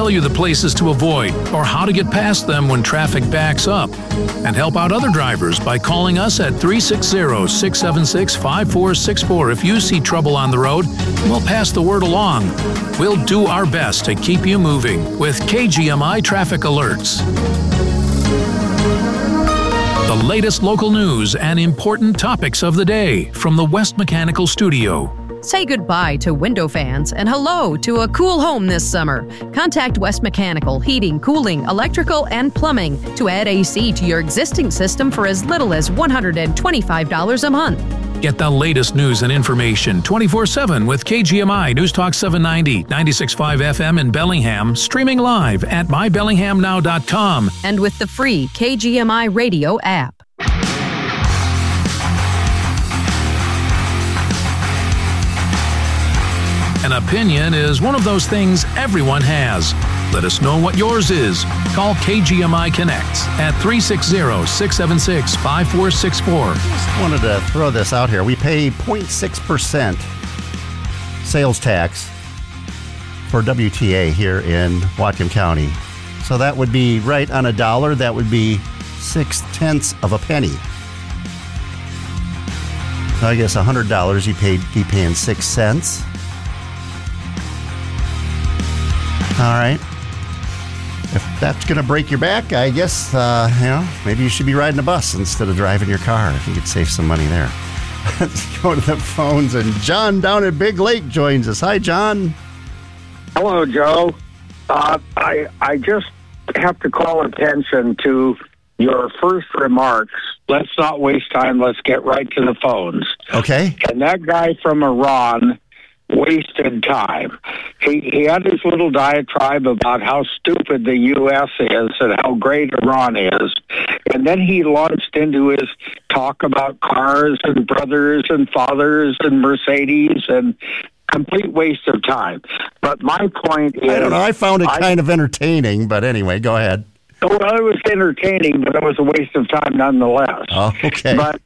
tell you the places to avoid or how to get past them when traffic backs up. And help out other drivers by calling us at 360-676-5464 if you see trouble on the road. We'll pass the word along. We'll do our best to keep you moving with KGMI Traffic Alerts. The latest local news and important topics of the day from the West Mechanical Studio. Say goodbye to window fans and hello to a cool home this summer. Contact West Mechanical Heating, Cooling, Electrical, and Plumbing to add AC to your existing system for as little as $125 a month. Get the latest news and information 24/7 with KGMI News Talk 790, 96.5 FM in Bellingham, streaming live at mybellinghamnow.com. And with the free KGMI radio app. An opinion is one of those things everyone has. Let us know what yours is. Call KGMI Connects at 360-676-5464. Just wanted to throw this out here. We pay 0.6% sales tax for WTA here in Whatcom County. So that would be right on $1. That would be 0.6 of a penny. So I guess $100 you'd be paying 6 cents. All right. If that's going to break your back, I guess, maybe you should be riding a bus instead of driving your car if you could save some money there. Let's go to the phones, and John down at Big Lake joins us. Hi, John. Hello, Joe. I just have to call attention to your first remarks. Let's not waste time. Let's get right to the phones. Okay. And that guy from Iran wasted time. He had his little diatribe about how stupid the U.S. is and how great Iran is. And then he launched into his talk about cars and brothers and fathers and Mercedes, and complete waste of time. But my point is... I don't know. I found it kind of entertaining, but anyway, go ahead. Well, it was entertaining, but it was a waste of time nonetheless. Oh, okay. But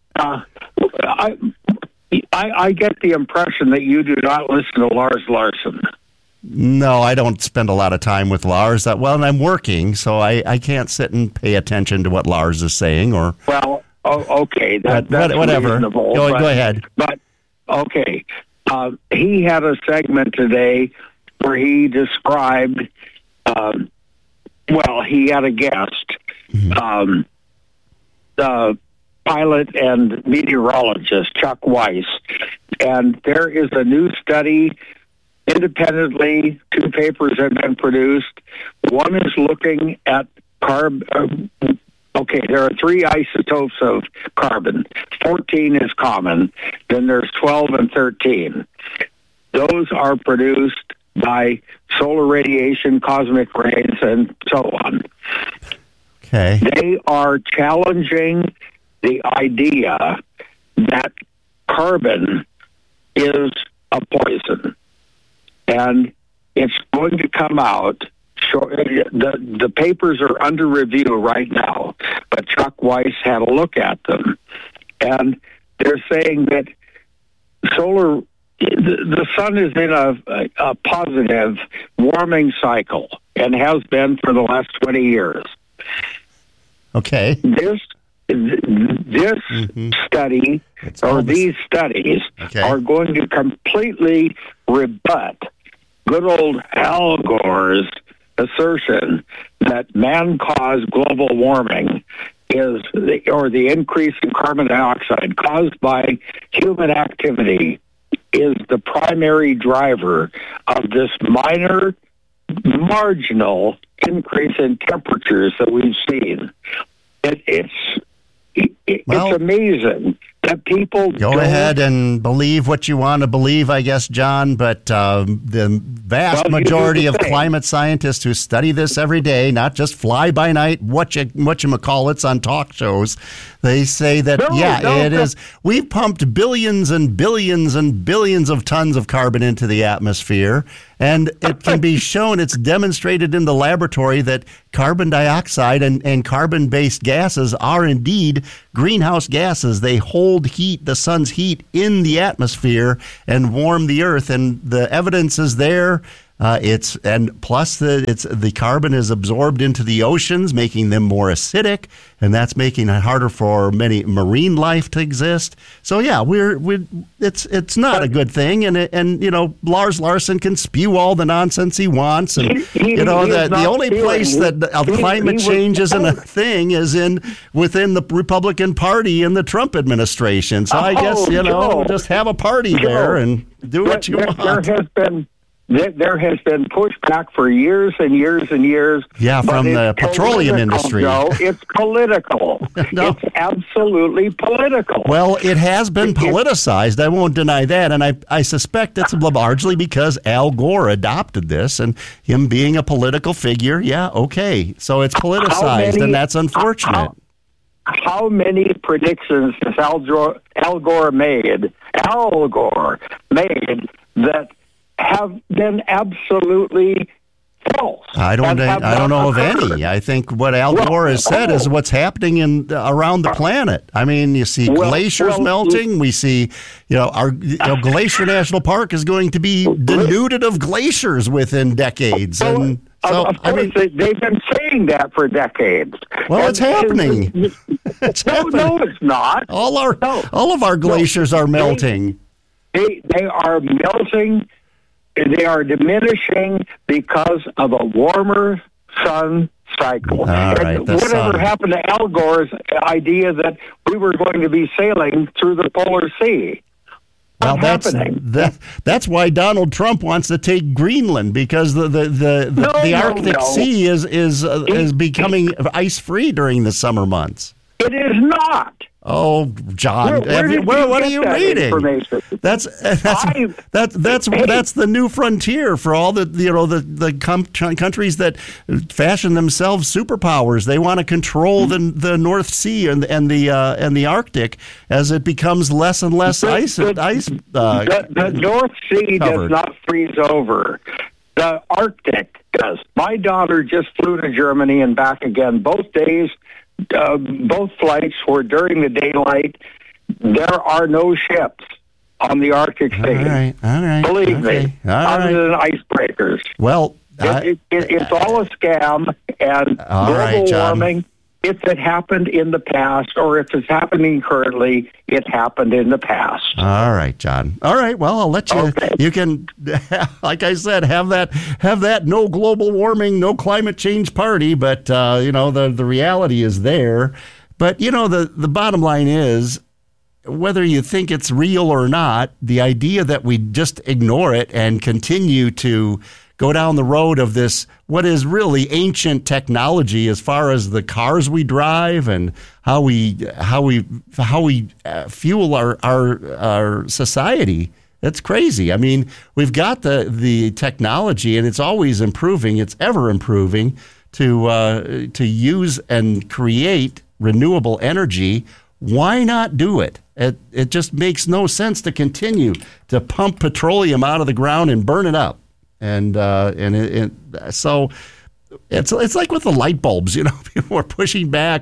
I get the impression that you do not listen to Lars Larson. No, I don't spend a lot of time with Lars. And I'm working, so I can't sit and pay attention to what Lars is saying. Or well, okay, that's whatever. Reasonable. Go ahead. But okay, he had a segment today where he described. He had a guest, the pilot and meteorologist Chuck Weiss, and there is a new study. Independently, 2 papers have been produced. One is looking at carbon. There are 3 isotopes of carbon. 14 is common. Then there's 12 and 13. Those are produced by solar radiation, cosmic rays, and so on. Okay. They are challenging the idea that carbon is a poison. And it's going to come out. The papers are under review right now, but Chuck Weiss had a look at them. And they're saying that the sun is in a positive warming cycle and has been for the last 20 years. Okay. This study, or these studies, are going to completely rebut good old Al Gore's assertion that man-caused global warming is, or the increase in carbon dioxide caused by human activity, is the primary driver of this marginal increase in temperatures that we've seen. It's amazing that people go ahead and believe what you want to believe, I guess, John, but the vast majority of climate scientists who study this every day, not just fly by night, whatchamacallits on talk shows, they say that, it is. We've pumped billions and billions and billions of tons of carbon into the atmosphere, and it can be shown, it's demonstrated in the laboratory that carbon dioxide and carbon-based gases are indeed greenhouse gases. They hold heat, the sun's heat, in the atmosphere and warm the earth, and the evidence is there. Plus the carbon is absorbed into the oceans, making them more acidic, and that's making it harder for many marine life to exist. So yeah, it's not a good thing, and Lars Larson can spew all the nonsense he wants, and the only place that climate change isn't a thing is within the Republican Party and the Trump administration. So I guess just have a party there and do what you want. There has been pushback for years and years and years. Yeah, from the petroleum industry. No, it's political. No. It's absolutely political. Well, it has been politicized. I won't deny that. And I suspect it's largely because Al Gore adopted this, and him being a political figure, yeah, okay. So it's politicized, and that's unfortunate. How many predictions has Al Gore made that have been absolutely false? I don't know of any. I think what Al Gore has said is what's happening around the planet. I mean, you see glaciers melting. We see, our Glacier National Park is going to be denuded of glaciers within decades. And so, they've been saying that for decades. Well, it's happening. It's happening. No, it's not. All of our glaciers are melting. They are melting. They are diminishing because of a warmer sun cycle. Whatever happened to Al Gore's idea that we were going to be sailing through the polar sea? Well, that's why Donald Trump wants to take Greenland, because the Arctic Sea is becoming ice free during the summer months. It is not. Oh, John, what are you reading? That's the new frontier for all the countries that fashion themselves superpowers. They want to control the North Sea and the Arctic as it becomes less and less ice. The North Sea does not freeze over. The Arctic does. My daughter just flew to Germany and back again. Both days. Both flights were during the daylight. There are no ships on the Arctic Sea. All right. Believe me, other than icebreakers. Well, it's all a scam, and global warming, if it happened in the past or if it's happening currently, it happened in the past. All right, John. All right. Well, I'll let you. Okay. You can, like I said, have that no global warming, no climate change party. But the reality is there. But the bottom line is, whether you think it's real or not, the idea that we just ignore it and continue to go down the road of this, what is really ancient technology as far as the cars we drive and how we fuel our society. It's crazy. I mean, we've got the technology, and it's always improving. It's ever improving to use and create renewable energy. Why not do it? It just makes no sense to continue to pump petroleum out of the ground and burn it up. So it's like with the light bulbs, people are pushing back.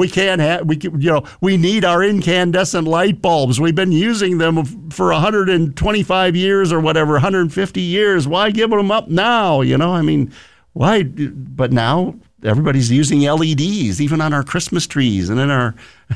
We need our incandescent light bulbs. We've been using them for 125 years or whatever, 150 years. Why give them up now? Why? But now everybody's using LEDs, even on our Christmas trees and in our,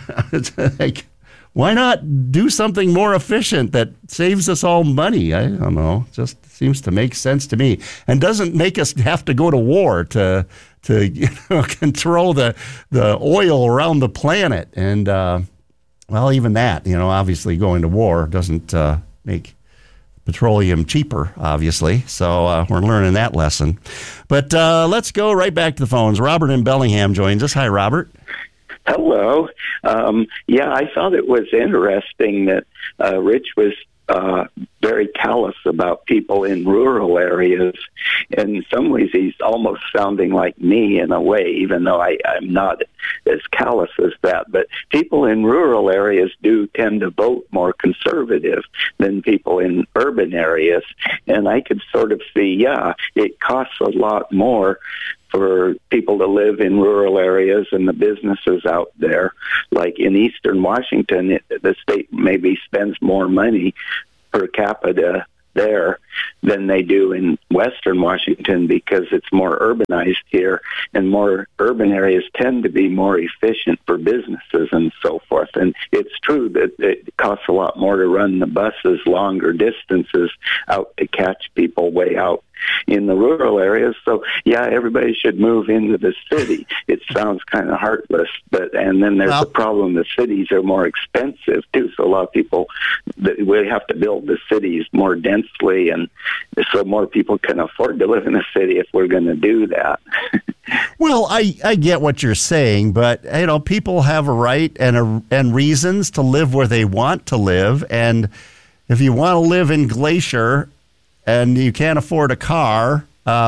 why not do something more efficient that saves us all money? I don't know. Just seems to make sense to me, and doesn't make us have to go to war to control the oil around the planet. And even that, obviously going to war doesn't make petroleum cheaper, obviously. So we're learning that lesson. But let's go right back to the phones. Robert in Bellingham joins us. Hi, Robert. Hello. I thought it was interesting that Rich was very callous about people in rural areas. In some ways, he's almost sounding like me in a way, even though I'm not as callous as that. But people in rural areas do tend to vote more conservative than people in urban areas. And I could sort of see, it costs a lot more for people to live in rural areas and the businesses out there. Like in eastern Washington, the state maybe spends more money per capita there than they do in Western Washington because it's more urbanized here, and more urban areas tend to be more efficient for businesses and so forth. And it's true that it costs a lot more to run the buses longer distances out to catch people way out in the rural areas. So yeah, everybody should move into the city. It sounds kind of heartless, and then there's the problem: the cities are more expensive too. So a lot of people, we have to build the cities more densely, and so more people can afford to live in a city if we're going to do that. Well, I get what you're saying, but people have a right and reasons to live where they want to live, and if you want to live in Glacier and you can't afford a car,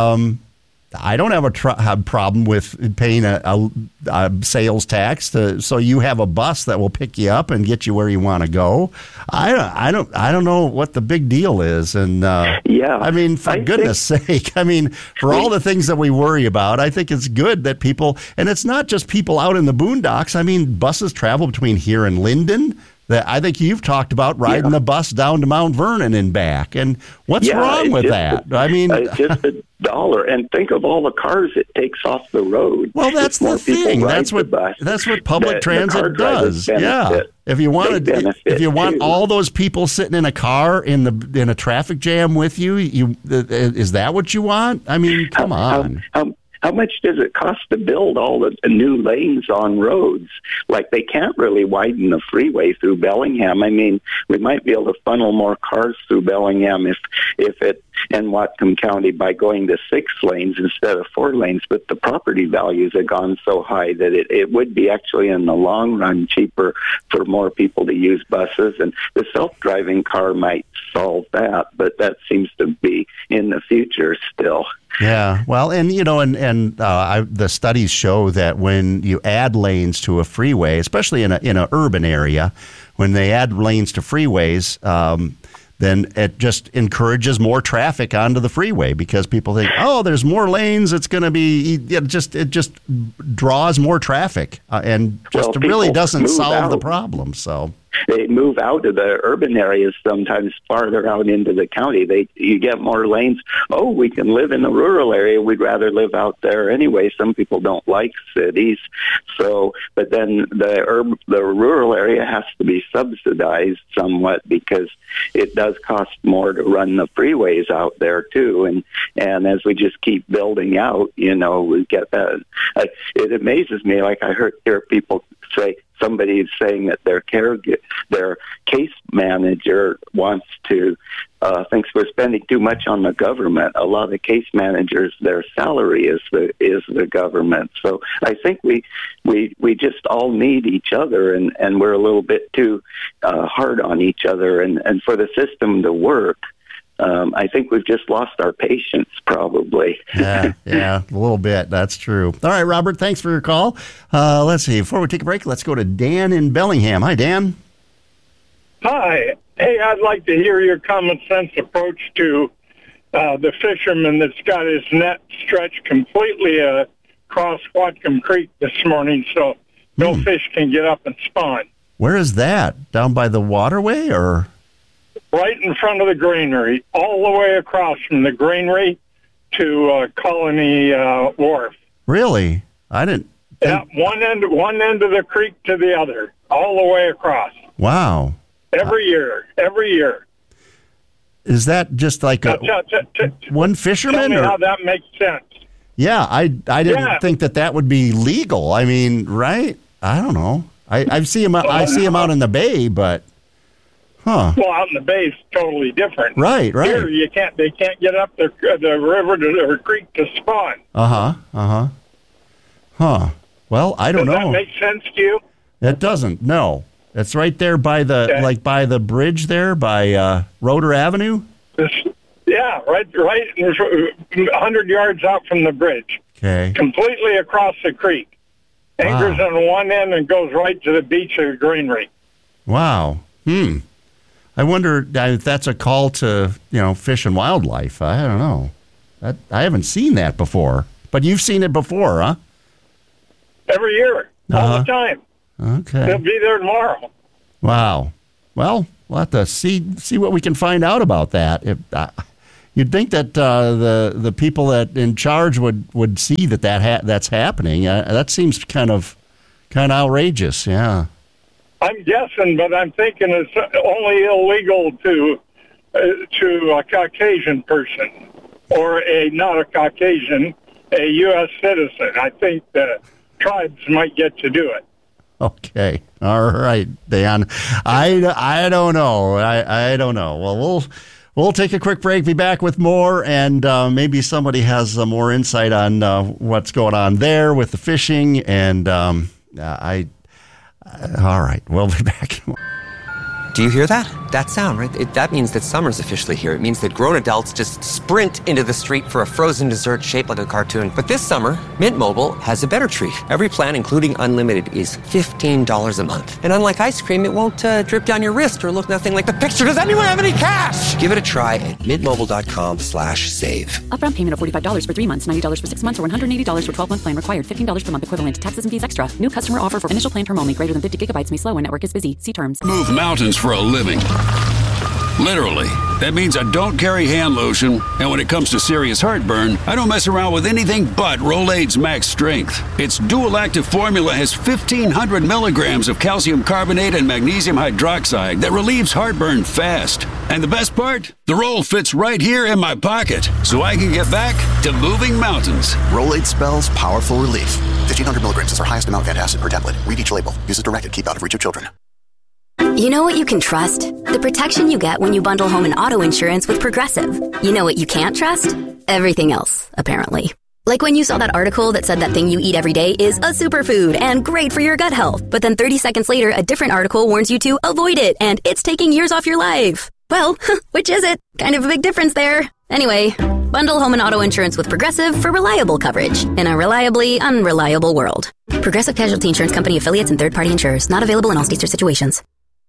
I don't have a problem with paying a sales tax so you have a bus that will pick you up and get you where you want to go. I don't know what the big deal is, and I mean, for goodness sake, I mean, for all the things that we worry about, I think it's good that people, and it's not just people out in the boondocks. I mean, buses travel between here and Linden. That I think you've talked about riding the bus down to Mount Vernon and back. And what's wrong with that? I mean, just $1. And think of all the cars it takes off the road. Well, that's the thing. That's what public transit does. Yeah. If you want all those people sitting in a car in a traffic jam with you, is that what you want? I mean, come on. How much does it cost to build all the new lanes on roads? Like, they can't really widen the freeway through Bellingham. I mean, we might be able to funnel more cars through Bellingham and Whatcom County by going to 6 lanes instead of 4 lanes, but the property values have gone so high that it would be actually in the long run cheaper for more people to use buses, and the self-driving car might solve that, but that seems to be in the future still. Yeah, well, and the studies show that when you add lanes to a freeway, especially in an urban area, when they add lanes to freeways, then it just encourages more traffic onto the freeway because people think, oh, there's more lanes. It's going to be it just draws more traffic and just really doesn't solve the problem. So. They move out of the urban areas sometimes farther out into the county. You get more lanes. Oh, we can live in the rural area. We'd rather live out there anyway. Some people don't like cities. So, but then the rural area has to be subsidized somewhat because it does cost more to run the freeways out there too. And as we just keep building out, we get that. It amazes me. Like I hear people say, somebody is saying that their case manager wants to thinks we're spending too much on the government. A lot of case managers, their salary is the government. So I think we just all need each other, and we're a little bit too hard on each other. And for the system to work, I think we've just lost our patience, probably. Yeah, a little bit. That's true. All right, Robert, thanks for your call. Let's see. Before we take a break, let's go to Dan in Bellingham. Hi, Dan. Hi. Hey, I'd like to hear your common sense approach to the fisherman that's got his net stretched completely across Whatcom Creek this morning so no fish can get up and spawn. Where is that? Down by the waterway, or? Right in front of the granary, all the way across from the granary to Colony Wharf. Really? I didn't. Yeah, one end of the creek to the other, all the way across. Wow. Every year. Is that just like one fisherman? Tell me how that makes sense. Yeah, I didn't think that would be legal. I mean, right? I don't know. I see him. I see him out in the bay, but. Huh. Well, out in the bay is totally different. Right. Here, they can't get up the river or creek to spawn. Huh. Well, I don't know. Does that make sense to you? It doesn't. No. It's right there by by the bridge there by Roeder Avenue. Yeah, right 100 yards out from the bridge. Okay. Completely across the creek. Anchors on one end and goes right to the beach of the granary. Wow. I wonder if that's a call to, fish and wildlife. I don't know. I haven't seen that before. But you've seen it before, huh? Every year. All the time. Okay. They'll be there tomorrow. Wow. Well, we'll have to see what we can find out about that. You'd think that the people that in charge would see that's happening. That seems kind of outrageous. Yeah. I'm guessing, but I'm thinking it's only illegal to a Caucasian person or not a Caucasian, a U.S. citizen. I think the tribes might get to do it. Okay. All right, Dan. I don't know. I don't know. Well, we'll take a quick break, be back with more, and maybe somebody has more insight on what's going on there with the fishing. And all right, we'll be back. Do you hear that? That sound, right? That means that summer's officially here. It means that grown adults just sprint into the street for a frozen dessert shaped like a cartoon. But this summer, Mint Mobile has a better treat. Every plan, including unlimited, is $15 a month. And unlike ice cream, it won't drip down your wrist or look nothing like the picture. Does anyone have any cash? Give it a try at mintmobile.com/save. Upfront payment of $45 for 3 months, $90 for 6 months, or $180 for 12-month plan required. $15 per month equivalent. Taxes and fees extra. New customer offer for initial plan term only. Greater than 50 gigabytes may slow when network is busy. See terms. Move mountains for a living. Literally. That means I don't carry hand lotion, and when it comes to serious heartburn, I don't mess around with anything but Rolaids Max Strength. Its dual-active formula has 1,500 milligrams of calcium carbonate and magnesium hydroxide that relieves heartburn fast. And the best part? The roll fits right here in my pocket, so I can get back to moving mountains. Rolaids spells powerful relief. 1,500 milligrams is our highest amount of antacid per tablet. Read each label. Use as directed. Keep out of reach of children. You know what you can trust? The protection you get when you bundle home and auto insurance with Progressive. You know what you can't trust? Everything else, apparently. Like when you saw that article that said that thing you eat every day is a superfood and great for your gut health. But then 30 seconds later, a different article warns you to avoid it and it's taking years off your life. Well, which is it? Kind of a big difference there. Anyway, bundle home and auto insurance with Progressive for reliable coverage in a reliably unreliable world. Progressive Casualty Insurance Company affiliates and third-party insurers. Not available in all states or situations.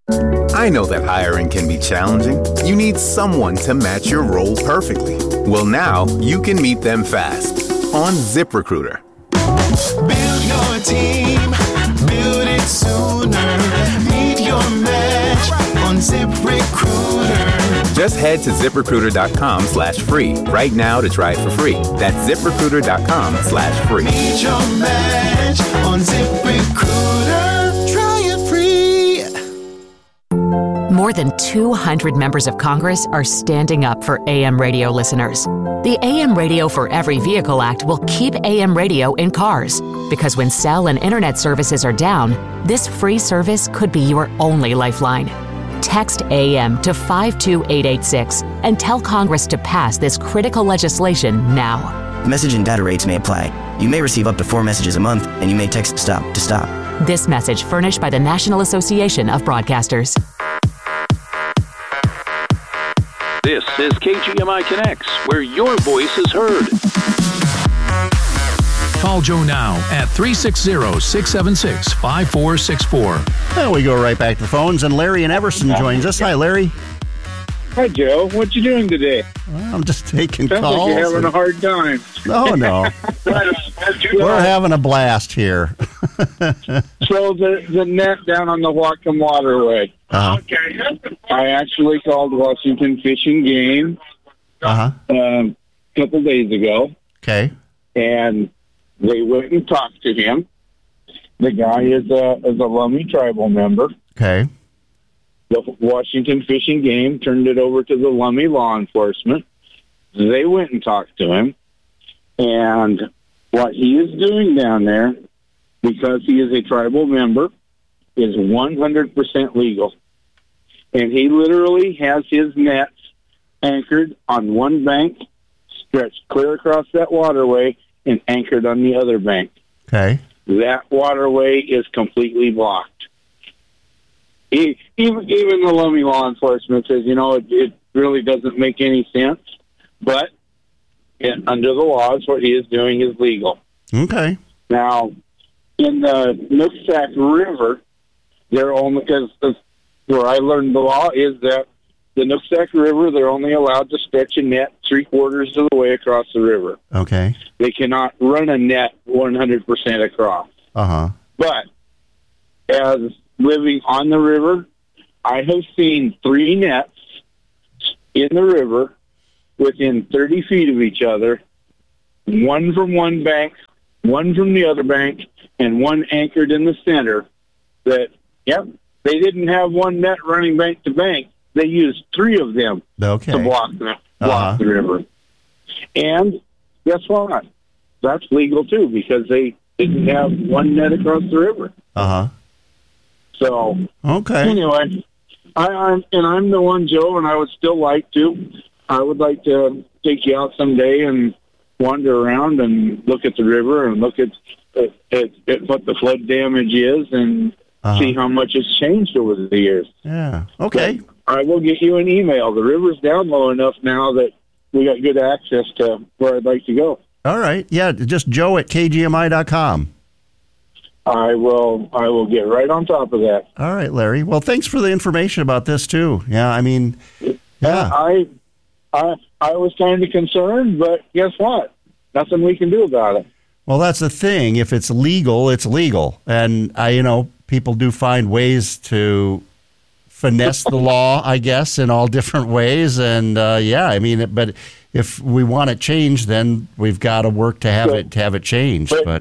I know that hiring can be challenging. You need someone to match your role perfectly. Well, now you can meet them fast on ZipRecruiter. Build your team, build it sooner. Meet your match on ZipRecruiter. Just head to ZipRecruiter.com/free right now to try it for free. That's ZipRecruiter.com/free. Meet your match on ZipRecruiter. Try it free. More than 200 members of Congress are standing up for AM radio listeners. The AM Radio for Every Vehicle Act will keep AM radio in cars, because when cell and internet services are down, this free service could be your only lifeline. Text AM to 52886 and tell Congress to pass this critical legislation now. Message and data rates may apply. You may receive up to 4 messages a month, and you may text STOP to stop. This message furnished by the National Association of Broadcasters. This is KGMI Connects, where your voice is heard. Call Joe now at 360-676-5464. Well, we go right back to the phones, and Larry in Everson joins us. Hi, Larry. Hi, Joe. What you doing today? Well, I'm just taking Sounds calls. Like you're having a hard time. No. We're having a blast here. So the net down on the Whatcom Waterway. Okay. I actually called Washington Fish and Game a couple days ago. Okay. And they went and talked to him. The guy is a Lummi tribal member. Okay. The Washington Fish and Game turned it over to the Lummi law enforcement. They went and talked to him. And what he is doing down there, because he is a tribal member, is 100% legal. And he literally has his nets anchored on one bank, stretched clear across that waterway, and anchored on the other bank. Okay. That waterway is completely blocked. Even the Lummi law enforcement says, it really doesn't make any sense, but under the laws, what he is doing is legal. Okay. Now, in the Nooksack River, they're only, because where I learned the law is that the Nooksack River, they're only allowed to stretch a net 3/4 of the way across the river. Okay. They cannot run a net 100% across. But as living on the river, I have seen 3 nets in the river within 30 feet of each other, one from one bank, one from the other bank, and one anchored in the center, that, they didn't have one net running bank to bank. They used 3 of them to block the river. And guess what? That's legal, too, because they didn't have one net across the river. So, anyway, I'm the one, Joe, and I would still like to. I would like to take you out someday and wander around and look at the river and look at what the flood damage is and see how much it's changed over the years. Yeah. Okay. But I will get you an email. The river's down low enough now that we got good access to where I'd like to go. All right. Yeah, just Joe at kgmi.com. I will get right on top of that. All right, Larry. Well, thanks for the information about this too. Yeah, I mean, I was kind of concerned, but guess what? Nothing we can do about it. Well, that's the thing. If it's legal, it's legal. And people do find ways to finesse the law, I guess, in all different ways. And but if we want it changed, then we've got to work to have it changed. But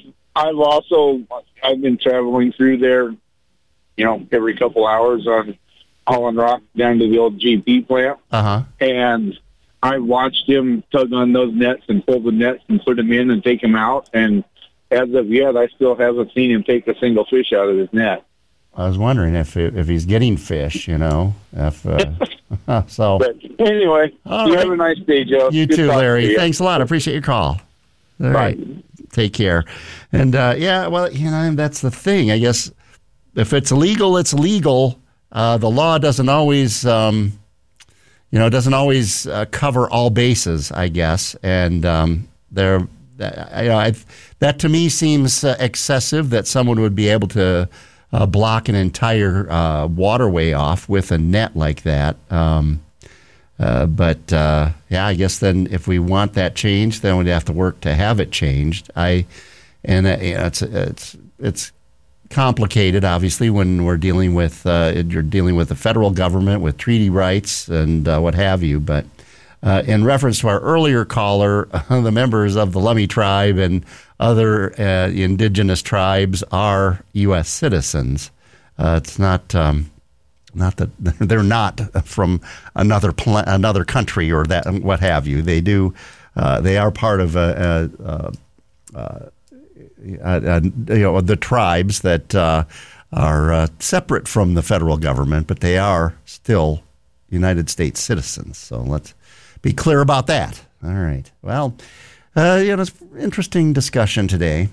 I've been traveling through there, every couple hours on Holland Rock down to the old GP plant. And I watched him tug on those nets and pull the nets and put them in and take them out. And as of yet, I still haven't seen him take a single fish out of his net. I was wondering if he's getting fish, So, but anyway, have a nice day, Joe. You too, Larry. Thanks a lot. I appreciate your call. All right. Take care. And that's the thing. I guess if it's illegal, it's legal. The law doesn't always, cover all bases, I guess. And that to me seems excessive, that someone would be able to block an entire waterway off with a net like that. I guess then if we want that changed, then we'd have to work to have it changed. It's complicated, obviously, when we're dealing with you're dealing with the federal government with treaty rights and what have you. But in reference to our earlier caller, the members of the Lummi tribe and other indigenous tribes are U.S. citizens. It's not that they're not from another country or that what have you. They do. They are part of the tribes that are separate from the federal government, but they are still United States citizens. So let's be clear about that. All right. Well, it's an interesting discussion today.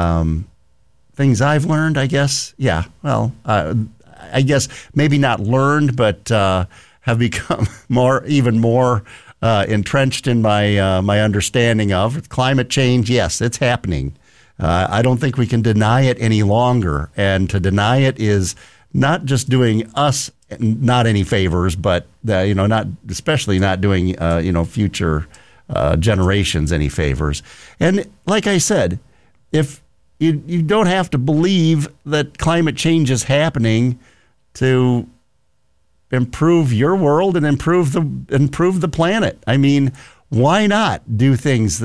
Things I've learned, I guess. Yeah. Well, I guess maybe not learned, but have become even more entrenched in my understanding of climate change. Yes, it's happening. I don't think we can deny it any longer. And to deny it is not just doing us not any favors, but especially not doing future generations any favors. And like I said, if you don't have to believe that climate change is happening to improve your world and improve the planet. I mean, why not do things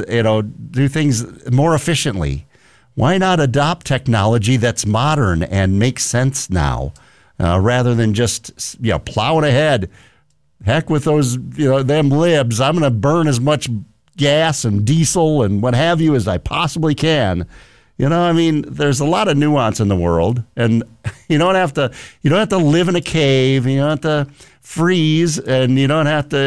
more efficiently? Why not adopt technology that's modern and makes sense now, rather than just plowing ahead? Heck with those them libs. I'm going to burn as much gas and diesel and what have you as I possibly can. There's a lot of nuance in the world, and you don't have to live in a cave. You don't have to freeze, and you don't have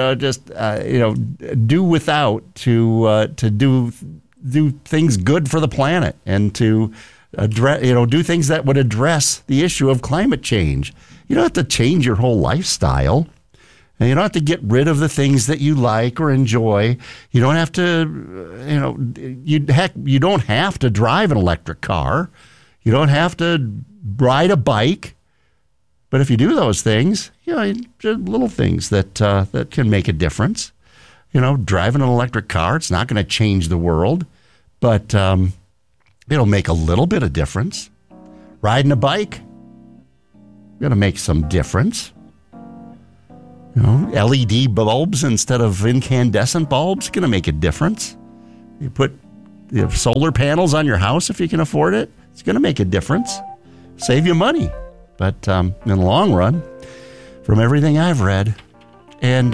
to do without to do things good for the planet and to do things that would address the issue of climate change. You don't have to change your whole lifestyle. And you don't have to get rid of the things that you like or enjoy. You don't have to, you don't have to drive an electric car. You don't have to ride a bike. But if you do those things, just little things that can make a difference. Driving an electric car, it's not going to change the world, but it'll make a little bit of difference. Riding a bike, going to make some difference. LED bulbs instead of incandescent bulbs, going to make a difference. You put solar panels on your house if you can afford it. It's going to make a difference. Save you money. But in the long run, from everything I've read, and,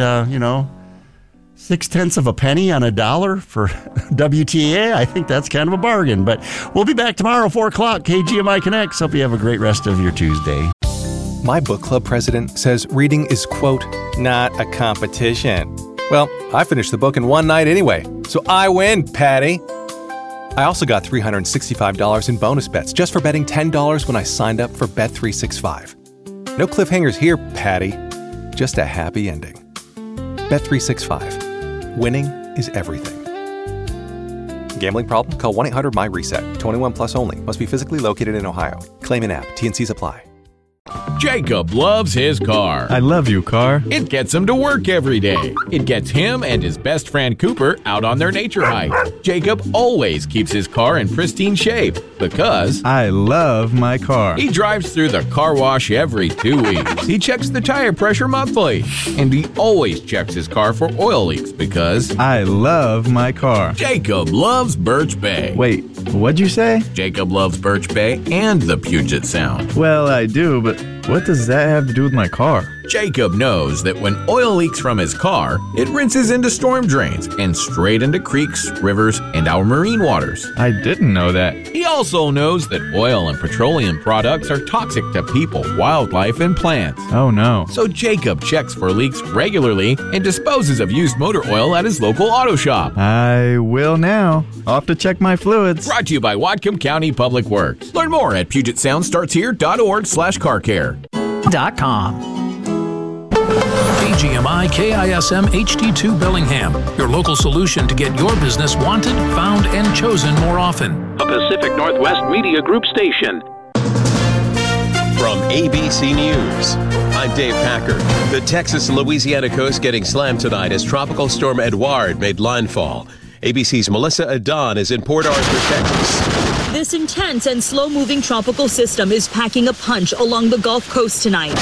0.6 of a penny on a dollar for WTA, I think that's kind of a bargain. But we'll be back tomorrow, 4 o'clock, KGMI Connects. Hope you have a great rest of your Tuesday. My book club president says reading is, quote, not a competition. Well, I finished the book in one night anyway, so I win, Patty. I also got $365 in bonus bets just for betting $10 when I signed up for Bet365. No cliffhangers here, Patty. Just a happy ending. Bet365. Winning is everything. Gambling problem? Call 1-800-MY-RESET. 21 plus only. Must be physically located in Ohio. Claim in app. T&Cs apply. Jacob loves his car. I love you, car. It gets him to work every day. It gets him and his best friend Cooper out on their nature hike. Jacob always keeps his car in pristine shape because I love my car. He drives through the car wash every 2 weeks. He checks the tire pressure monthly. And he always checks his car for oil leaks because I love my car. Jacob loves Birch Bay. Wait, what'd you say? Jacob loves Birch Bay and the Puget Sound. Well, I do, but what does that have to do with my car? Jacob knows that when oil leaks from his car, it rinses into storm drains and straight into creeks, rivers, and our marine waters. I didn't know that. He also knows that oil and petroleum products are toxic to people, wildlife, and plants. Oh no. So Jacob checks for leaks regularly and disposes of used motor oil at his local auto shop. I will now. I'll have to check my fluids. Brought to you by Whatcom County Public Works. Learn more at PugetSoundStartsHere.org/car-care.com. KGMI KISM HD2 Bellingham, your local solution to get your business wanted, found, and chosen more often. A Pacific Northwest Media Group station. From ABC News, I'm Dave Packer. The Texas and Louisiana coast getting slammed tonight as Tropical Storm Edouard made landfall. ABC's Melissa Adon is in Port Arthur, Texas. This intense and slow-moving tropical system is packing a punch along the Gulf Coast tonight.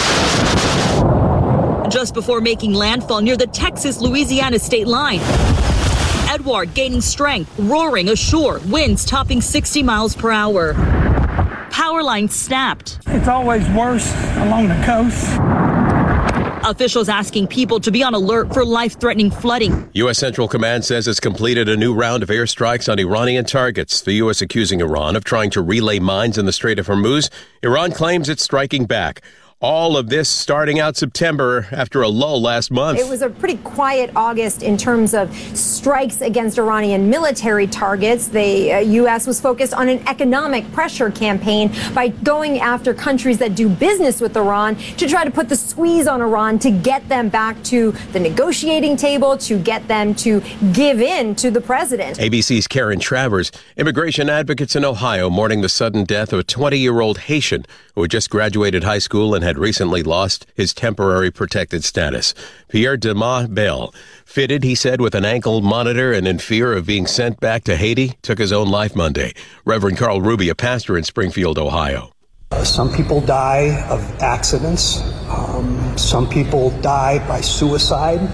Just before making landfall near the Texas-Louisiana state line. Edouard gaining strength, roaring ashore, winds topping 60 miles per hour. Power lines snapped. It's always worse along the coast. Officials asking people to be on alert for life-threatening flooding. U.S. Central Command says it's completed a new round of airstrikes on Iranian targets. The U.S. accusing Iran of trying to relay mines in the Strait of Hormuz. Iran claims it's striking back. All of this starting out September after a lull last month. It was a pretty quiet August in terms of strikes against Iranian military targets. The U.S. was focused on an economic pressure campaign by going after countries that do business with Iran to try to put the squeeze on Iran to get them back to the negotiating table, to get them to give in to the president. ABC's Karen Travers. Immigration advocates in Ohio mourning the sudden death of a 20-year-old Haitian who had just graduated high school and had recently lost his temporary protected status. Pierre Demas Bell, fitted, he said, with an ankle monitor and in fear of being sent back to Haiti, took his own life Monday. Reverend Carl Ruby, a pastor in Springfield, Ohio. Some people die of accidents. Some people die by suicide.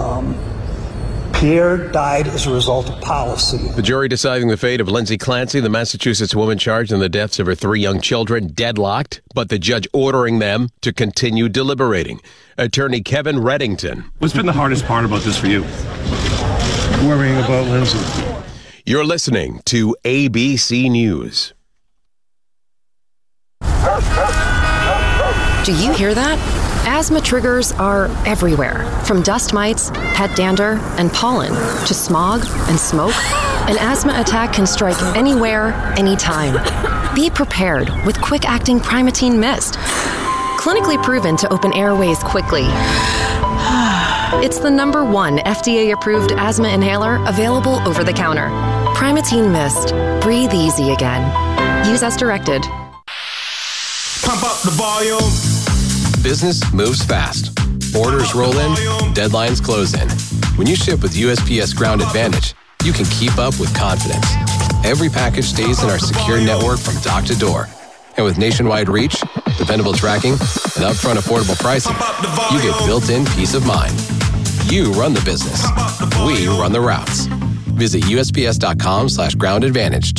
Pierre died as a result of policy. The jury deciding the fate of Lindsay Clancy, the Massachusetts woman charged in the deaths of her 3 young children, deadlocked, but the judge ordering them to continue deliberating. Attorney Kevin Reddington. What's been the hardest part about this for you? Worrying about Lindsay. You're listening to ABC News. Do you hear that? Asthma triggers are everywhere, from dust mites, pet dander, and pollen, to smog and smoke. An asthma attack can strike anywhere, anytime. Be prepared with quick-acting Primatene Mist. Clinically proven to open airways quickly. It's the #1 FDA-approved asthma inhaler available over the counter. Primatene Mist. Breathe easy again. Use as directed. Pump up the volume. Business moves fast. Orders roll in, deadlines close in. When you ship with USPS Ground Advantage, you can keep up with confidence. Every package stays in our secure network from dock to door. And with nationwide reach, dependable tracking, and upfront affordable pricing, you get built-in peace of mind. You run the business. We run the routes. Visit USPS.com/groundadvantage